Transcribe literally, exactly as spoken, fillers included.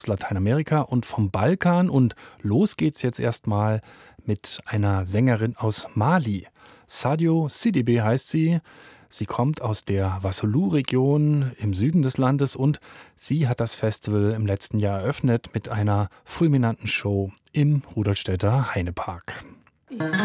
Lateinamerika und vom Balkan. Und los geht's jetzt erstmal mit einer Sängerin aus Mali. Sadio Sidibé heißt sie. Sie kommt aus der Wassoulou-Region im Süden des Landes und sie hat das Festival im letzten Jahr eröffnet mit einer fulminanten Show im Rudolstädter Heinepark.